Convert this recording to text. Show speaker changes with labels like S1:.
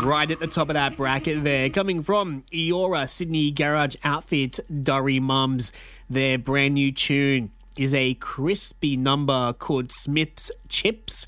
S1: Right at the top of that bracket there, coming from Eora Sydney garage outfit, Durry Mums. Their brand new tune is a crispy number called Smith's Chips.